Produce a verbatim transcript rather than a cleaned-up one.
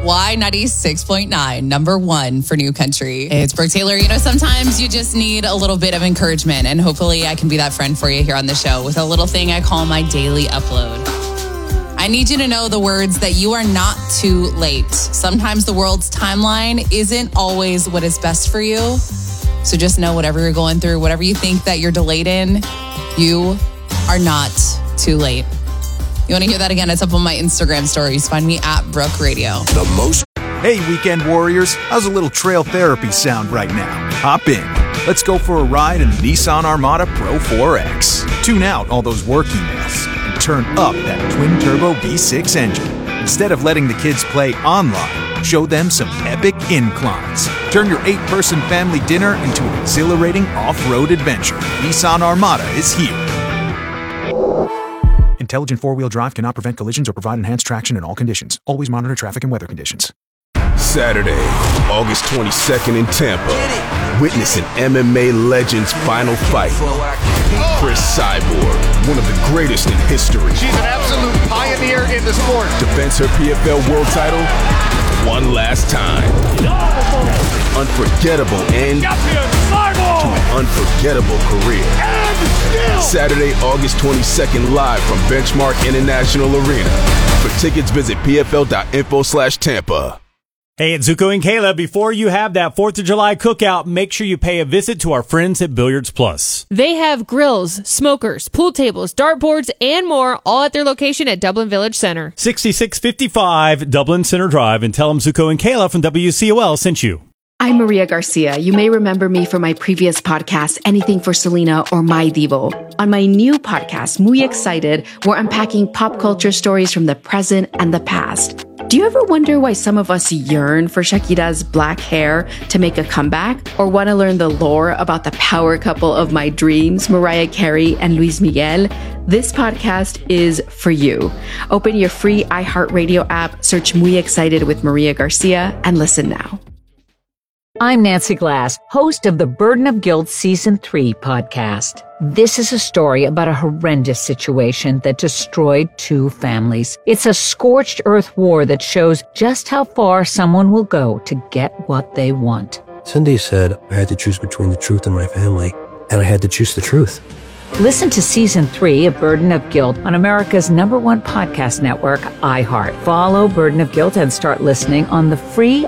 Y ninety-six point nine, number one for New Country. It's Brooke Taylor. You know, sometimes you just need a little bit of encouragement, and hopefully I can be that friend for you here on the show with a little thing I call my daily upload. I need you to know the words that you are not too late. Sometimes the world's timeline isn't always what is best for you. So just know whatever you're going through, whatever you think that you're delayed in, you are not too late. You want to hear that again? It's up on my Instagram stories. Find me at Brooke Radio. The most. Hey, weekend warriors. How's a little trail therapy sound right now? Hop in. Let's go for a ride in the Nissan Armada Pro four X. Tune out all those work emails and turn up that twin-turbo V six engine. Instead of letting the kids play online, show them some epic inclines. Turn your eight-person family dinner into an exhilarating off-road adventure. Nissan Armada is here. Intelligent four-wheel drive cannot prevent collisions or provide enhanced traction in all conditions. Always monitor traffic and weather conditions. Saturday, August twenty-second in Tampa. Witness an M M A legend's final fight. Chris Cyborg, one of the greatest in history. She's an absolute pioneer in the sport. Defends her P F L world title one last time. Unforgettable end to an unforgettable career. Saturday, August twenty-second, live from Benchmark International Arena. For tickets, visit pfl.info slash Tampa. Hey, it's Zuko and Kayla. Before you have that fourth of July cookout, make sure you pay a visit to our friends at Billiards Plus. They have grills, smokers, pool tables, dartboards, and more, all at their location at Dublin Village Center. sixty-six fifty-five Dublin Center Drive, and tell them Zuko and Kayla from W C O L sent you. I'm Maria Garcia. You may remember me from my previous podcast, Anything for Selena or My Devo. On my new podcast, Muy Excited, we're unpacking pop culture stories from the present and the past. Do you ever wonder why some of us yearn for Shakira's black hair to make a comeback? Or want to learn the lore about the power couple of my dreams, Mariah Carey and Luis Miguel? This podcast is for you. Open your free iHeartRadio app, search Muy Excited with Maria Garcia, and listen now. I'm Nancy Glass, host of the Burden of Guilt Season three podcast. This is a story about a horrendous situation that destroyed two families. It's a scorched earth war that shows just how far someone will go to get what they want. Cindy said I had to choose between the truth and my family, and I had to choose the truth. Listen to Season three of Burden of Guilt on America's number one podcast network, iHeart. Follow Burden of Guilt and start listening on the free